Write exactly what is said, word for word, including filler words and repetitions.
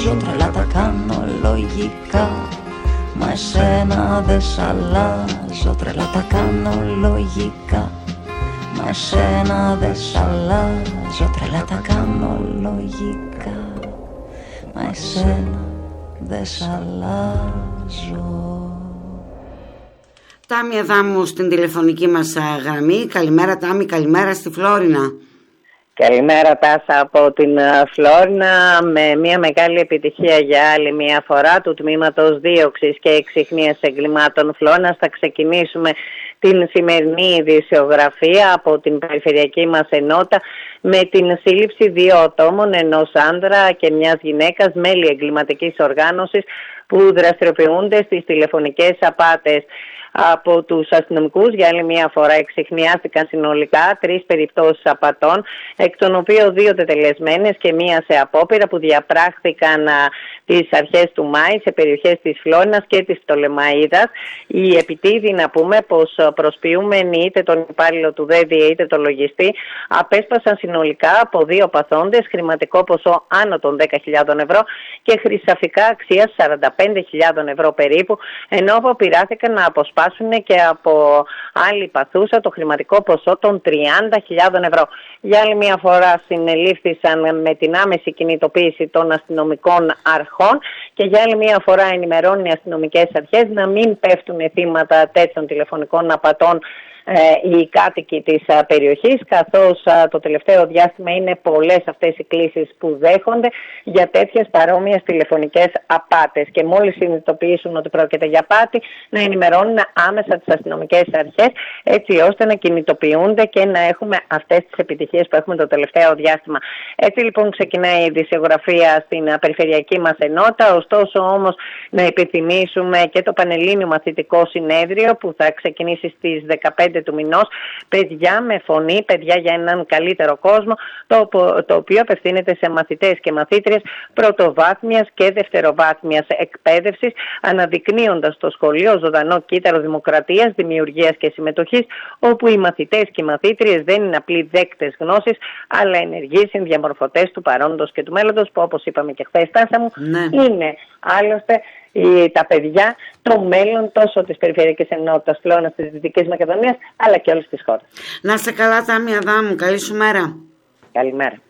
αλλάζω, τρελά τα κάνω λογικά. Μα εσένα δε σ' αλλάζω, τρελά τα κάνω λογικά. Μα εσένα δε σ' αλλάζω, τρελά τα κάνω λογικά. Μα εσένα δε σ' αλλάζω. Τάμι Αδάμου στην τηλεφωνική μας γραμμή. Καλημέρα Τάμι, καλημέρα στη Φλόρινα. Καλημέρα Τάσα από την Φλόρινα, με μια μεγάλη επιτυχία για άλλη μια φορά του Τμήματος Δίωξης και Εξιχνίας Εγκλημάτων Φλόρινας. Θα ξεκινήσουμε την σημερινή ειδησιογραφία από την περιφερειακή μας ενότητα με την σύλληψη δύο ατόμων, ενός άνδρα και μιας γυναίκας, μέλη εγκληματικής οργάνωσης που δραστηριοποιούνται στις τηλεφωνικές απάτες. Από τους αστυνομικούς για άλλη μια φορά εξιχνιάστηκαν συνολικά τρεις περιπτώσεις απατών, εκ των οποίων δύο τετελεσμένες και μία σε απόπειρα που διαπράχθηκαν α, τις αρχές του Μάη σε περιοχές της Φλόρινας και της Πτολεμαΐδας. Οι επιτίδοι, να πούμε πως προσποιούμενοι είτε τον υπάλληλο του ΔΕΔΙ είτε τον λογιστή, απέσπασαν συνολικά από δύο παθόντες χρηματικό ποσό άνω των δέκα χιλιάδες ευρώ και χρυσαφικά αξίας σαράντα πέντε χιλιάδες ευρώ περίπου, ενώ αποπειράθηκαν να αποσπάσουν και από άλλη παθούσα το χρηματικό ποσό των τριάντα χιλιάδες ευρώ. Για άλλη μια φορά συνελήφθησαν με την άμεση κινητοποίηση των αστυνομικών αρχών και για άλλη μια φορά ενημερώνουν οι αστυνομικές αρχές να μην πέφτουν θύματα τέτοιων τηλεφωνικών απατών οι κάτοικοι της περιοχής, καθώς το τελευταίο διάστημα είναι πολλές αυτές οι κλήσεις που δέχονται για τέτοιες παρόμοιες τηλεφωνικές απάτες και μόλις συνειδητοποιήσουν ότι πρόκειται για απάτη να ενημερώνουν άμεσα τις αστυνομικές αρχές, έτσι ώστε να κινητοποιούνται και να έχουμε αυτές τις επιτυχίες που έχουμε το τελευταίο διάστημα. Έτσι λοιπόν ξεκινάει η ειδησιογραφία στην περιφερειακή μας ενότητα, ωστόσο όμως να επιθυμίσουμε και το Πανελλήνιο Μαθητικό Συνέδριο που θα ξεκινήσει στις δεκαπέντε του μηνός, παιδιά με φωνή, παιδιά για έναν καλύτερο κόσμο, το, το οποίο απευθύνεται σε μαθητές και μαθήτριες πρωτοβάθμιας και δευτεροβάθμιας εκπαίδευσης, αναδεικνύοντας το σχολείο ζωντανό κύτταρο δημοκρατίας, δημιουργίας και συμμετοχής, όπου οι μαθητές και οι μαθήτριες δεν είναι απλοί δέκτες γνώσης, αλλά ενεργοί συνδιαμορφωτές του παρόντος και του μέλλοντος, που όπως είπαμε και χθες, Τάσα μου, ναι. είναι άλλωστε τα παιδιά, το μέλλον τόσο της Περιφερειακής Ενότητας Φλόρινας της Δυτικής Μακεδονίας, αλλά και όλης της χώρας. Να είστε καλά Τάμι Αδάμου, καλή σου μέρα. Καλημέρα.